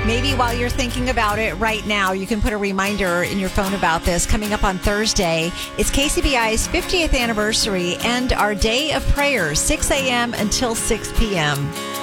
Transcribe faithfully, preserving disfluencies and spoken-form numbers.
Maybe while you're thinking about it right now, you can put a reminder in your phone about this. Coming up on Thursday, it's K C B I's fiftieth anniversary and our day of prayer, six a.m. until six p.m.